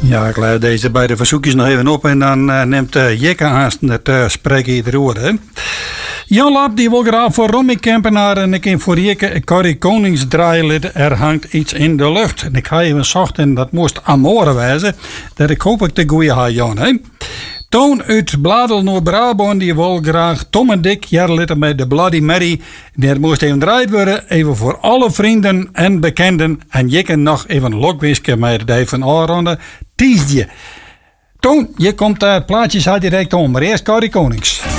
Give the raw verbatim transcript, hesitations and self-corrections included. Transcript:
Ja, ik leid deze beide verzoekjes nog even op en dan uh, neemt uh, Jekke haast het uh, spreken ieder woord. Hè. Jan Lap die wil graag voor Romy Kempenaar en ik in voor Jekke Corrie Konings draailid. Er hangt iets in de lucht. En ik ga even zocht en dat moest Amore wijzen. Dat ik hoop ik de goeie ha Jan. Hè. Toon uit Bladel Noord-Brabant die wil graag Tom en Dick jaarlid met de Bloody Mary. Die moest even draaid worden. Even voor alle vrienden en bekenden. En Jekke nog even een lokwisje met de van Aronde. Tiesdje. Toon, je komt uh, plaatjes uit direct om. Maar eerst Corrie Konings.